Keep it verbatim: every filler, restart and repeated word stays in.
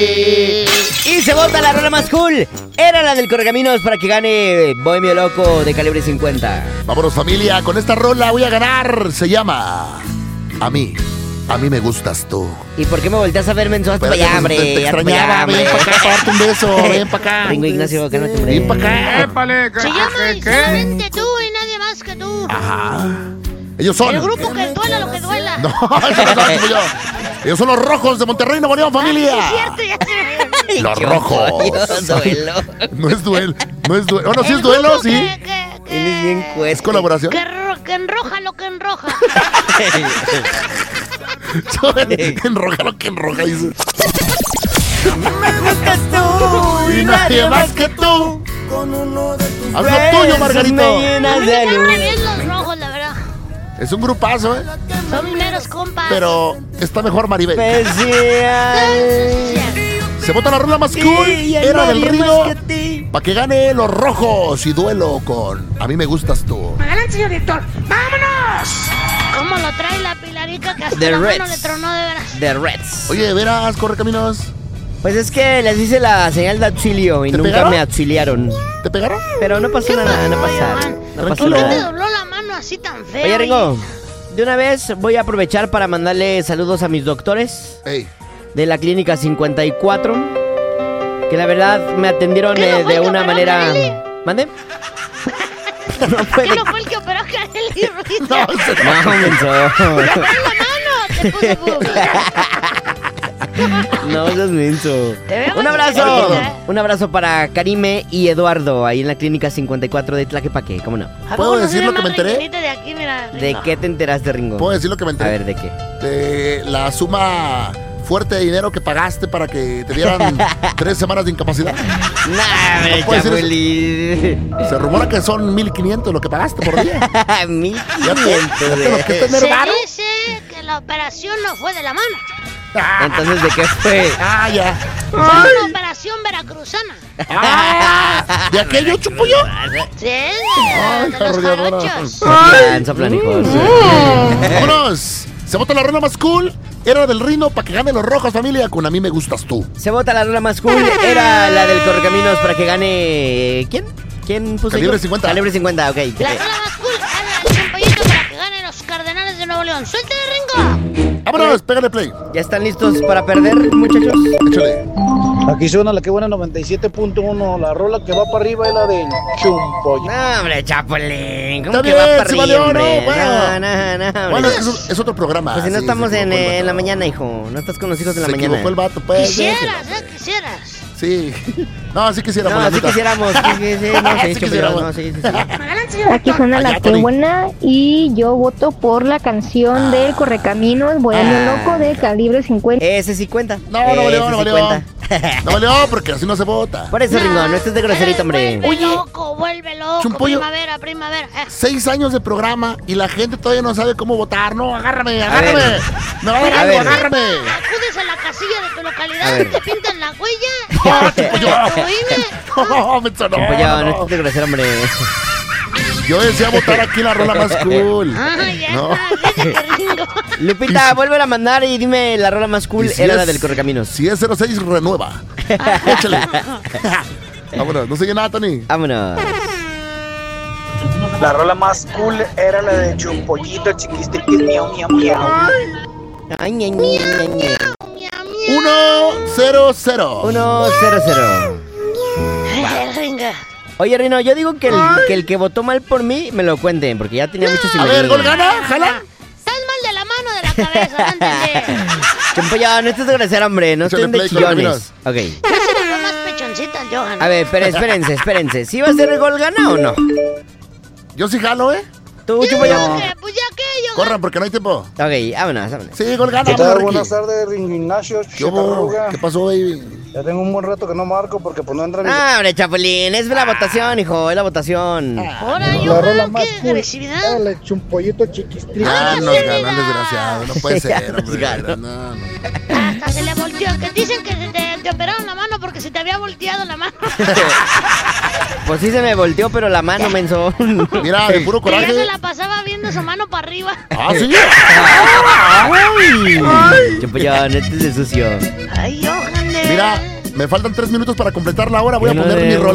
Y se vota la rola más cool. Era la del Correcaminos para que gane Bohemio Loco de calibre cincuenta. Vámonos, familia, con esta rola voy a ganar. Se llama A mí, a mí me gustas tú. ¿Y por qué me volteas a ver, menso? Hazte para allá, hombre. Te, te extrañaba, ven para acá para darte un beso. Ven para acá. Ringo Ignacio, que no te Ven para acá. Épale, Se llama ¿qué, y qué? solamente tú y nadie más que tú. Ajá. Ellos son. El grupo que duela lo que duela. No, eso no saben como yo. Ellos son los Rojos de Monterrey, Nuevo León, familia. Ah, sí, es cierto, ya se... Los Qué Rojos. pollo, duelo. No es duelo, no es duelo. Bueno, sí El es duelo, grupo sí. que- que- que- Eres bien ¿Es cuesta. colaboración? Que, ro- que enroja lo que enroja. Enroja lo que enroja, dice. Me gustas tú Y nadie más que tú. Haz lo tuyo, Margarito. Me A llenas mí de me luz. caen bien los rojos, la verdad. Es un grupazo, ¿eh? Son meros compas. Pero está mejor Maribel. Especial. Se vota la rola más cool. Y a Era del nadie Río. más que a ti. Para que gane los Rojos y duelo con A mí me gustas tú. Adelante, señor director. ¡Vámonos! ¿Cómo lo trae la pilarica que hasta The la Reds. mano le tronó de veras? The Reds. Oye, ¿de veras, Correcaminos? Pues es que les hice la señal de auxilio y ¿Te nunca pegaron? me auxiliaron. ¿Te pegaron? Pero no pasó nada, no pasaron. No pasó ¿Por qué te nada. dobló la mano así tan feo? Oye, Ringo, de una vez voy a aprovechar para mandarle saludos a mis doctores Ey. de la Clínica cincuenta y cuatro, que la verdad me atendieron ¿Qué no eh, fue de el que una operó a manera... Canelli? ¿Mande? No fue ¿Qué de... no fue el que operó a Canelli, Ruiz? No, se- No, menso. ¡La mano! Te puso boobie. No, seas menso. Te veo Un más abrazo. chiquitita, ¿eh? Un abrazo para Karime y Eduardo, ahí en la Clínica cincuenta y cuatro de Tlaquepaque, ¿cómo no? ¿A ¿Puedo poco no decir se lo ve que me más enteré? rellenita de aquí, mira, ¿De Ringo? qué te enteraste, Ringo? ¿Puedo decir lo que me A enteré? ver, ¿de qué? De la suma fuerte de dinero que pagaste para que te dieran tres semanas de incapacidad. Nah, hombre, No puede ser Chapulín. Se rumora que son mil quinientos lo que pagaste por día. Mil Ya te, quinientos, ya te lo que güey. tener Se varo. dice que la operación no fue de la mano. Entonces, ¿de qué fue? Ah, ya. Fue una operación veracruzana. Ah, ¿de aquello chupo yo? Sí, de, Ay, de los arrolladora. jarochos. Soplan, soplan, hijos. Vámonos. Se vota la rola más cool. Era del Rino para que gane los Rojos, familia. Con A mí me gustas tú. Se vota la rola más cool. Era la del Correcaminos para que gane... ¿Quién? ¿Quién puso Calibre yo? cincuenta. Calibre cincuenta, ok. La rola más cool era el pollito para que ganen los Cardenales de Nuevo León. ¡Suéltale, Ringo! Vámonos, pégale play. ¿Ya están listos para perder, muchachos? Échale. Aquí suena la que buena noventa y siete punto uno. La rola que va para arriba es la del Chumpoy. No, hombre, Chapulín. ¿Cómo Está que bien, va para sí arriba, valió, hombre? no, bueno. No, no, no, hombre. Bueno, es, que es, es otro programa. Pues si no Sí, estamos se en, equivocó el eh, en la vato. mañana, hijo. No estás con los hijos en la Se mañana. equivocó el vato, pues. Quisieras, déjalo. ¿eh? Quisieras. Sí. No, sí quisiéramos. No, la sí neta. quisiéramos. Sí, sí, sí, no, sí, Sí Chapulín, quisiéramos. no, sí, sí, sí. Adelante, señor Aquí director. suena Allá, la que Tony. buena y yo voto por la canción del Correcaminos, Bohemio Ah. Loco de calibre cincuenta. Ese sí cuenta. No, no valió, Ese no sí valió. cuenta. No valió porque así no se vota. Por eso, Ringo, no estés de groserito, hombre. Vuelve loco, vuelve loco. Chumpollo. Primavera, primavera. Eh. Seis años de programa y la gente todavía no sabe cómo votar. No, agárrame, A agárrame. ver. Me va a dar A algo, ver. agárrame. Acudes a la casilla de tu A localidad, ver. te pintan la huella. No, Chumpollo. Tu I N E. No, me sonó. Pues ya, no no. estés de grosero, hombre. Yo decía votar aquí la rola más cool. Ah, ya No. está, fíjate, Ringo. Lupita, vuelve a mandar y dime la rola más cool. Y si Era la es- del Correcaminos. Si es cero seis, renueva. Échale. Vámonos, no sigue nada, Tony. Vámonos. La rola más cool era la de Chumpollito Chiquistiquis, miau, miau, miau. Ay, ñe, ñe, ñe, ñe. Miau, miau. Uno, cero, cero. Uno, cero, cero. Ay, Ringo. Oye, Rino, yo digo que el, que el que votó mal por mí me lo cuenten, porque ya tenía mucho sin A ver, venir. gol gana, jala. Estás mal de la mano de la cabeza, no entendí. Chumpo, ya, no estés de grosero, hombre. No Échale estén de play, chillones. Ok. Ya se le fue más pechoncita al Johan. A ver, pero espérense, espérense. ¿Sí va a ser el gol gana o no? Yo sí jalo, ¿eh? Tú, Ya, Chumpo, ya. que, pues ya que, Johan. Corran porque no hay tiempo. Ok, vámonos, vámonos. Sí, gol gana, ¿Qué tal? vámonos, Buenas Ricky. tardes, Ringo Ignacio. ¿Qué hubo? Chaparruga. ¿Qué pasó, baby? Ya tengo un buen rato que no marco porque pues no entra mi... Ah, hombre, Chapulín, es la votación, hijo, es la votación. Ahora, La rola Johan, más qué cool agresividad. era la de Chumpollito Chiquistiquis. Ya Ay, nos sí, ganó el mira. desgraciado. No puede Ya ser, nos hombre. ganó. No, no. Hasta se le volteó. Que dicen que te, te operaron la mano porque se te había volteado la mano. Pues sí se me volteó, pero la mano, menso. Mira, de puro Que ya se coraje. la pasaba viendo su mano para arriba. Ah, sí. Chumpo, ya, no estés de sucio. Ay, Johan, de Mira, me faltan tres minutos para completar la hora. Voy a Yo no poner mi debo. rol.